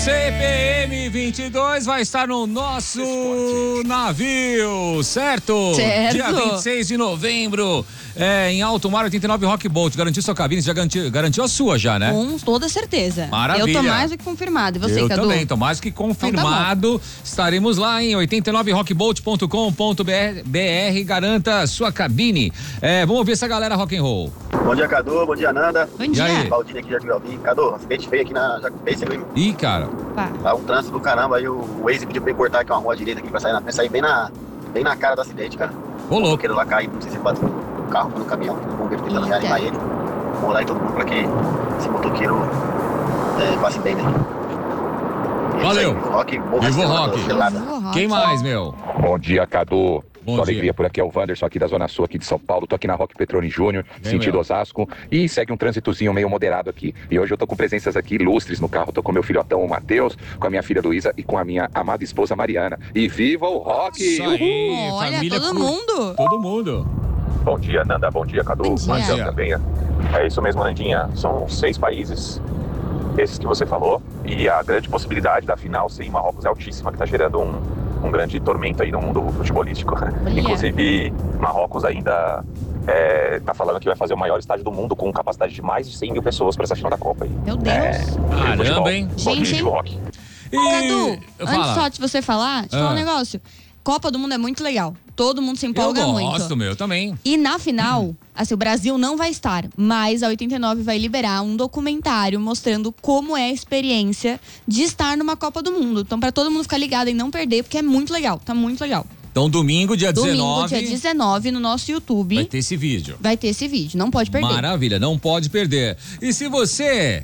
CPM 22 vai estar no nosso navio, certo? Certo. Dia 26 de novembro, em alto mar, 89 Rock Boat. Garantiu sua cabine? Você já garantiu a sua já, né? Com toda certeza. Maravilha. Eu tô mais do que confirmado. E você, Eu Cadu? também, tô mais do que confirmado. Então Estaremos lá em 89rockboat.com.br. Garanta sua cabine. Vamos ouvir essa galera rock and roll. Bom dia, Cadu. Bom dia, Nanda. Bom dia. E aí? Valdinho aqui de Alvim. Cadu, acidente feio aqui na Jacuipense. Ih, cara. Pá. Tá um trânsito do caramba. Aí o Waze pediu pra eu cortar aqui uma rua direita aqui pra sair bem na cara do acidente, cara. Ô, louco. O motoqueiro lá caiu, não sei se bateu no carro ou no caminhão. O bombeiro tentando Eita. reanimar ele. Vamos lá e todo mundo pra que esse motoqueiro passe bem, né? Valeu. Vivo Rock. Vivo Rock. Quem mais, meu? Bom dia, Cadu. Bom Só dia. alegria por aqui, é o Wanderson aqui da Zona Sul, aqui de São Paulo. Tô aqui na Rock Petroni Júnior, Bem, sentido meu. Osasco. E segue um trânsitozinho meio moderado aqui. E hoje eu tô com presenças aqui ilustres no carro. Tô com meu filhotão, o Matheus, com a minha filha Luísa e com a minha amada esposa Mariana. E viva o rock! Isso aí, Olha, família todo Cruz. mundo. Todo mundo. Bom dia, Nanda. Bom dia, Cadu. Bom dia. Marcelo Bom dia. também. É isso mesmo, Nandinha. São 6 países, esses que você falou. E a grande possibilidade da final ser em Marrocos é altíssima, que tá gerando um grande tormento aí no mundo futebolístico. Inclusive, Marrocos ainda tá falando que vai fazer o maior estádio do mundo com capacidade de mais de 100 mil pessoas para essa final da Copa aí. Meu Deus. Caramba, hein? Gente, hein? Rock. Cadu, antes Fala. só de você falar, deixa eu falar um negócio. Copa do Mundo é muito legal. Todo mundo se empolga Eu muito. gosto, meu, também. E na final, assim, o Brasil não vai estar, mas a 89 vai liberar um documentário mostrando como é a experiência de estar numa Copa do Mundo. Então, pra todo mundo ficar ligado e não perder, porque é muito legal, tá muito legal. Então, domingo, dia 19. Domingo, dia 19, no nosso YouTube, Vai ter esse vídeo. vai ter esse vídeo. Não pode perder. Maravilha, não pode perder. E se você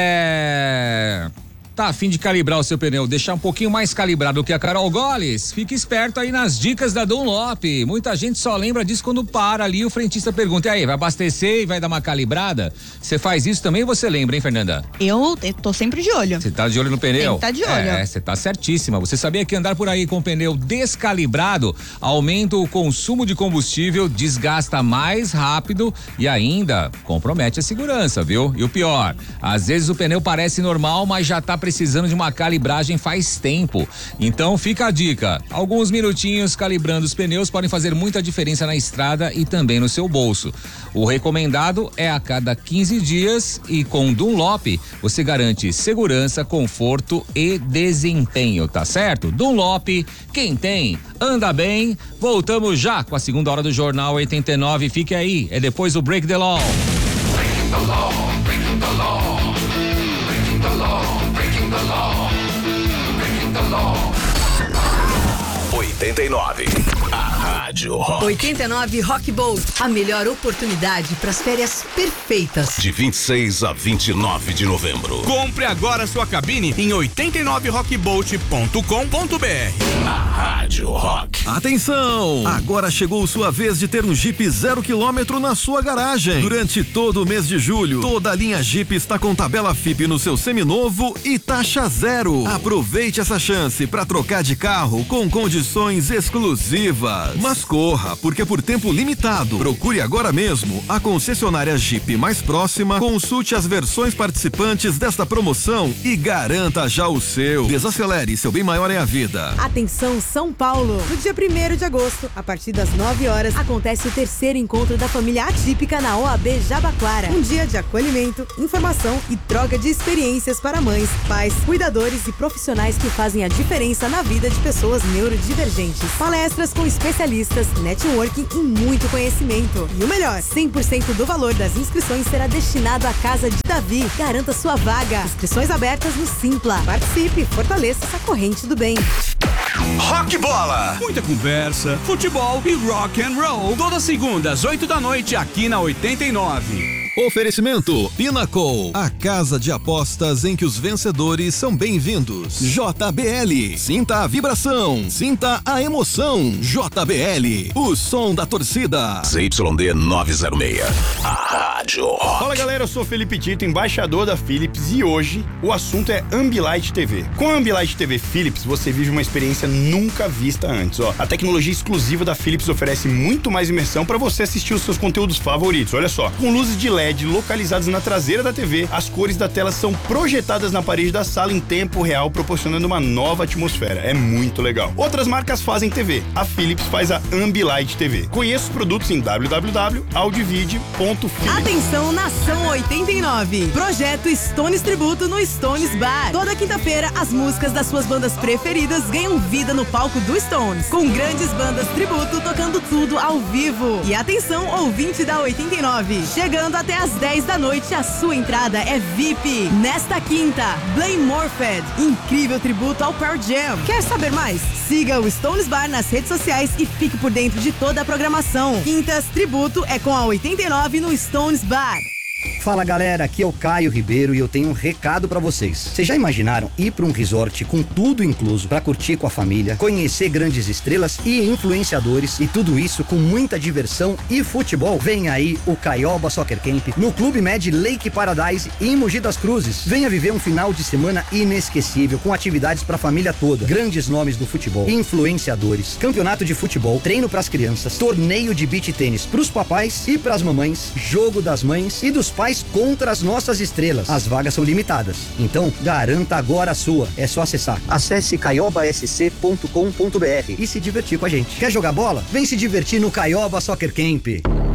tá a fim de calibrar o seu pneu, deixar um pouquinho mais calibrado do que a Carol Goles, fique esperto aí nas dicas da Dunlop. Muita gente só lembra disso quando para ali, o frentista pergunta: e aí, vai abastecer e vai dar uma calibrada? Você faz isso também, você lembra, hein, Fernanda? Eu tô sempre de olho. Você tá de olho no pneu? Tem que tá de olho. Você tá certíssima. Você sabia que andar por aí com o pneu descalibrado aumenta o consumo de combustível, desgasta mais rápido e ainda compromete a segurança, viu? E o pior, às vezes o pneu parece normal, mas já tá precisando de uma calibragem faz tempo. Então fica a dica, alguns minutinhos calibrando os pneus podem fazer muita diferença na estrada e também no seu bolso. O recomendado é a cada 15 dias e com Dunlop você garante segurança, conforto e desempenho, tá certo? Dunlop, quem tem, anda bem. Voltamos já com a segunda hora do Jornal 89. Fique aí, é depois do Break the Law. 89. A Rádio Rock. 89 Rock Boat, a melhor oportunidade para as férias perfeitas. De 26 a 29 de novembro. Compre agora sua cabine em 89rockboat.com.br. A Rádio Rock. Atenção! Agora chegou sua vez de ter um Jeep 0 km na sua garagem. Durante todo o mês de julho, toda a linha Jeep está com tabela FIP no seu seminovo e taxa zero. Aproveite essa chance para trocar de carro com condições exclusivas. Mas corra, porque por tempo limitado. Procure agora mesmo a concessionária Jeep mais próxima, consulte as versões participantes desta promoção e garanta já o seu. Desacelere, seu bem maior é a vida. Atenção São Paulo! No dia 1º de agosto, a partir das 9 horas, acontece o terceiro encontro da família atípica na OAB Jabaquara. Um dia de acolhimento, informação e troca de experiências para mães, pais, cuidadores e profissionais que fazem a diferença na vida de pessoas neurodivergentes. Palestras com especialistas, networking e muito conhecimento. E o melhor, 100% do valor das inscrições será destinado à Casa de Davi. Garanta sua vaga. Inscrições abertas no Simpla. Participe, fortaleça essa corrente do bem. Rock Bola. Muita conversa, futebol e rock and roll. Todas segundas, 8 da noite, aqui na 89. Oferecimento Pinnacle, a casa de apostas em que os vencedores são bem-vindos. JBL, sinta a vibração, sinta a emoção. JBL, o som da torcida. ZYD 906. A Rádio Rock. Fala galera, eu sou Felipe Tito, embaixador da Philips e hoje o assunto é Ambilight TV. Com a Ambilight TV Philips você vive uma experiência nunca vista antes. A tecnologia exclusiva da Philips oferece muito mais imersão para você assistir os seus conteúdos favoritos. Olha só, com luzes de LED LED localizados na traseira da TV. As cores da tela são projetadas na parede da sala em tempo real, proporcionando uma nova atmosfera. É muito legal. Outras marcas fazem TV. A Philips faz a Ambilight TV. Conheça os produtos em www.audivide.philips. Atenção, Nação 89. Projeto Stones Tributo no Stones Bar. Toda quinta-feira, as músicas das suas bandas preferidas ganham vida no palco do Stones, com grandes bandas tributo tocando tudo ao vivo. E atenção, ouvinte da 89. Chegando até às 10 da noite, a sua entrada é VIP. Nesta quinta, Blame Morphed. Incrível tributo ao Pearl Jam. Quer saber mais? Siga o Stones Bar nas redes sociais e fique por dentro de toda a programação. Quintas Tributo é com a 89 no Stones Bar. Fala galera, aqui é o Caio Ribeiro e eu tenho um recado pra vocês. Vocês já imaginaram ir pra um resort com tudo incluso pra curtir com a família, conhecer grandes estrelas e influenciadores e tudo isso com muita diversão e futebol? Vem aí o Caioba Soccer Camp no Clube Med Lake Paradise em Mogi das Cruzes. Venha viver um final de semana inesquecível com atividades pra família toda, grandes nomes do futebol, influenciadores, campeonato de futebol, treino pras crianças, torneio de beach tênis pros papais e pras mamães, jogo das mães e dos pais contra as nossas estrelas. As vagas são limitadas, então garanta agora a sua. É só acessar. Acesse caiobasc.com.br e se divertir com a gente. Quer jogar bola? Vem se divertir no Caioba Soccer Camp.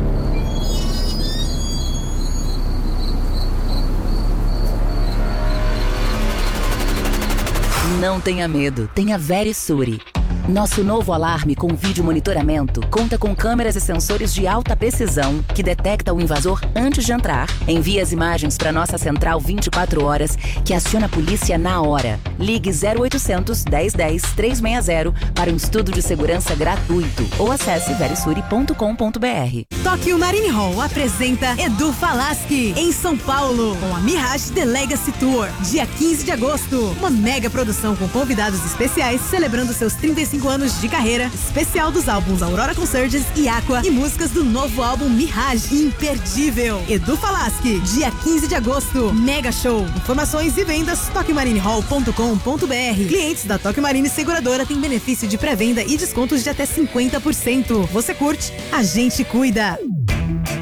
Não tenha medo, tenha Verisure. Nosso novo alarme com vídeo monitoramento conta com câmeras e sensores de alta precisão que detecta o invasor antes de entrar, envia as imagens para nossa central 24 horas que aciona a polícia na hora. Ligue 0800 1010 360 para um estudo de segurança gratuito ou acesse verisure.com.br. Tóquio Marine Hall apresenta Edu Falaschi em São Paulo com a Mirage The Legacy Tour, dia 15 de agosto. Uma mega produção com convidados especiais celebrando seus 35 anos de carreira, especial dos álbuns Aurora Consurgence e Aqua e músicas do novo álbum Mirage, imperdível. Edu Falaschi, dia 15 de agosto, mega show. Informações e vendas toquiomarinehall.com.br. Clientes da Tóquio Marine Seguradora têm benefício de pré-venda e descontos de até 50%. Você curte? A gente cuida.